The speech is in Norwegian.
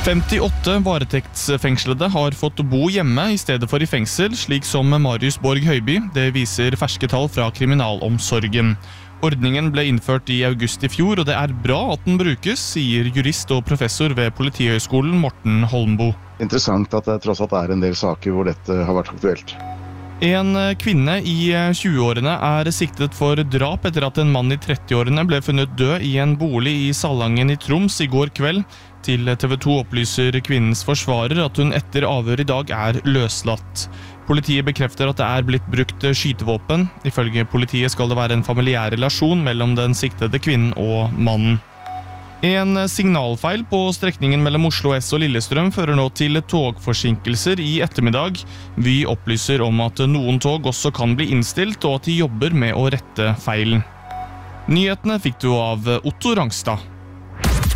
58 varetektsfengslede har fått bo hjemme I stedet for I fengsel, slik som Marius Borg Høiby. Det viser ferske tall fra kriminalomsorgen. Ordningen ble innført I august I fjor, og det bra at den brukes, sier jurist og professor ved Politihøgskolen Morten Holmbo. Interessant at det tross alt en del saker hvor dette har vært aktuelt. En kvinne I 20-årene siktet for drap etter at en mann I 30-årene ble funnet død I en bolig I Salangen I Troms I går kveld. Til TV 2 opplyser kvinnens forsvarer at hun etter avhør I dag løslatt. Politiet bekrefter at det blitt brukt skytevåpen. Ifølge politiet skal det være en familiær relasjon mellom den siktede kvinnen og mannen. En signalfeil på strekningen mellom Oslo S og Lillestrøm fører nå til togforsinkelser I ettermiddag. Vy opplyser om at noen tog også kan bli innstilt, og at de jobber med å rette feilen. Nyhetene fikk du av Otto Rangstad.